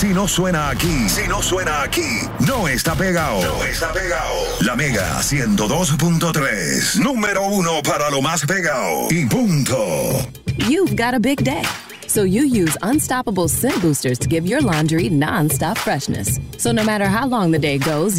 Si no suena aquí, no está pegado. No está pegado. La Mega 102.3. Número 1 para lo más pegado. Y punto. You've got a big day, so you use Unstoppable Scent Boosters to give your laundry non-stop freshness. So no matter how long the day goes,